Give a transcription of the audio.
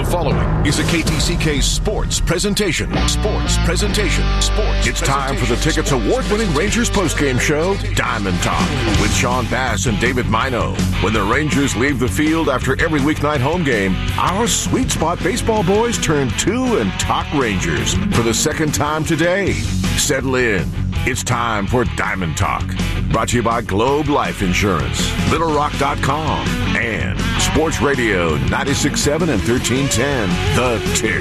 The following is a KTCK Sports Presentation. It's time for the Tickets award-winning Rangers postgame show, Diamond Talk, with Sean Bass and David Mino. When the Rangers leave the field after every weeknight home game, our sweet spot baseball boys turn to and talk Rangers for the second time today. Settle in. It's time for Diamond Talk. Brought to you by Globe Life Insurance, LittleRock.com, and Sports Radio 96.7 and 1310, The Tick.